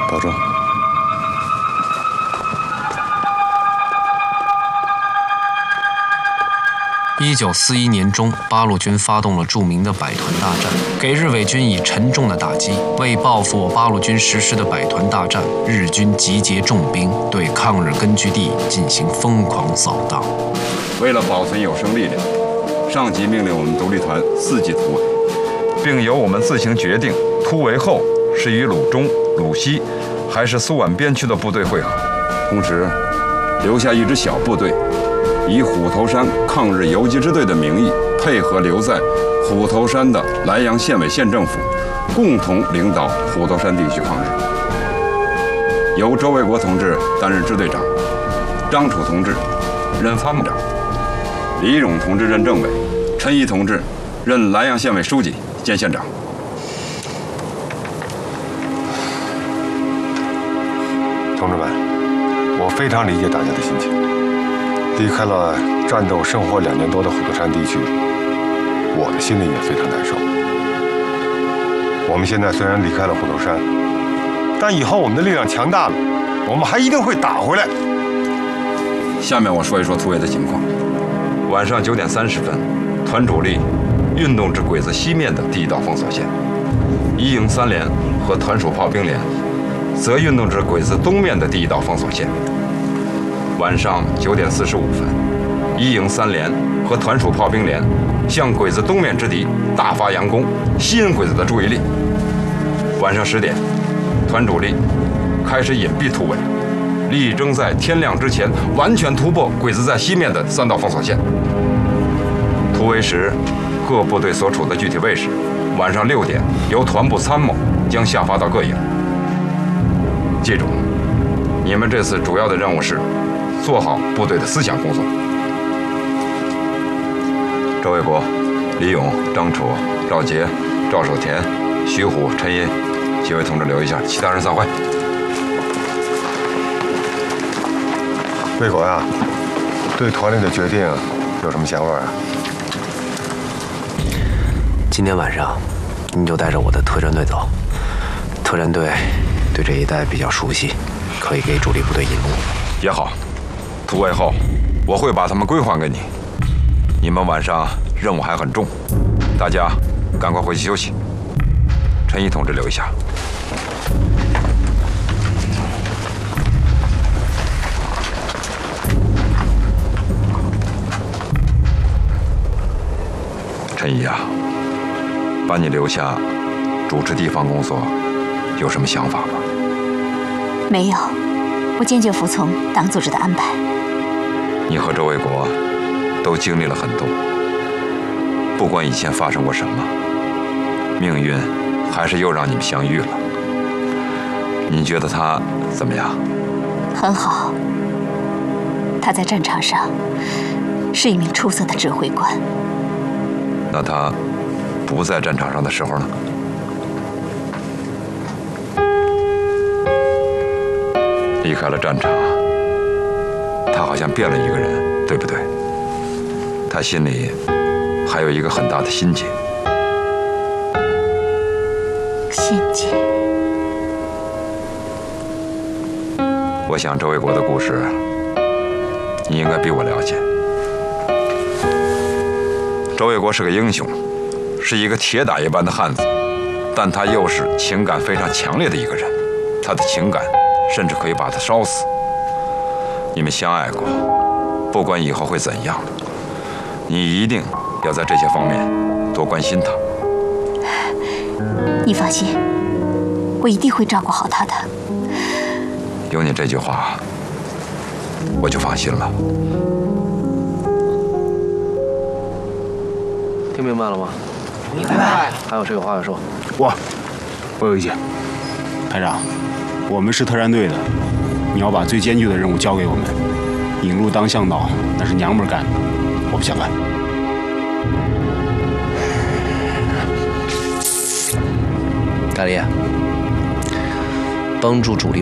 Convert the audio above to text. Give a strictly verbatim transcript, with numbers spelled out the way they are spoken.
保重。 一九四一年中，八路军发动了著名的百团大战，给日伪军以沉重的打击。为报复八路军实施的百团大战，日军集结重兵，对抗日根据地进行疯狂扫荡。 为了保存有生力量，上级命令我们独立团伺机突围，并由我们自行决定突围后是与鲁中、鲁西还是苏皖边区的部队会合，同时留下一支小部队。 以虎头山抗日游击支队的名义，配合留在虎头山的莱阳县委县政府，共同领导虎头山地区抗日。由周卫国同志担任支队长，张楚同志任参谋长，李勇同志任政委，陈毅同志任莱阳县委书记兼县长。 同志们，我非常理解大家的心情。 离开了战斗生活两年多的虎头山地区，我的心里也非常难受。我们现在虽然离开了虎头山，但以后我们的力量强大了，我们还一定会打回来。 下面我说一说突围的情况。晚上九点三十分，团主力运动至鬼子西面的第一道封锁线，一营三连和团属炮兵连则运动至鬼子东面的第一道封锁线。 晚上九点四十五分，一营三连和团属炮兵连向鬼子东面之敌大发佯攻，吸引鬼子的注意力。晚上十点，团主力开始隐蔽突围，力争在天亮之前完全突破鬼子在西面的三道封锁线。突围时，各部队所处的具体位置，晚上六点由团部参谋将下发到各营。记住，你们这次主要的任务是 做好部队的思想工作。周卫国、李勇、张楚、赵杰、赵守田、徐虎、陈寅几位同志留一下，其他人散会。 卫国呀，对团里的决定有什么想法啊？ 今天晚上，你就带着我的特战队走。特战队对这一带比较熟悉，可以给主力部队引路。 也好。 突围后，我会把他们归还给你。你们晚上任务还很重，大家赶快回去休息。陈毅同志留一下。陈毅啊，把你留下主持地方工作，有什么想法吗？ 没有，我坚决服从党组织的安排。 你和周卫国都经历了很多，不管以前发生过什么，命运还是又让你们相遇了。你觉得他怎么样？ 很好，他在战场上是一名出色的指挥官。 那他不在战场上的时候呢？离开了战场。 他好像变了一个人，对不对？他心里还有一个很大的心结。 心结。 我想周卫国的故事，你应该比我了解。周卫国是个英雄，是一个铁打一般的汉子，但他又是情感非常强烈的一个人，他的情感甚至可以把他烧死。 你们相爱过，不管以后会怎样，你一定要在这些方面多关心他。 你放心，我一定会照顾好他的。 有你这句话，我就放心了。 听明白了吗？ 明白。 还有谁有话要说？ 我，我有意见。排长，我们是特战队的。 你要把最艰巨的任务交给我们，引路当向导那是娘们儿干的，我不想干。 大力，帮助主力